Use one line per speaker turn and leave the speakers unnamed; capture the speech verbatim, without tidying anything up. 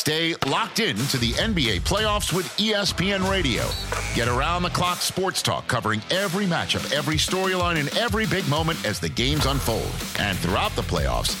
Stay locked in to the N B A playoffs with E S P N Radio. Get around-the-clock sports talk covering every matchup, every storyline, and every big moment as the games unfold. And throughout the playoffs,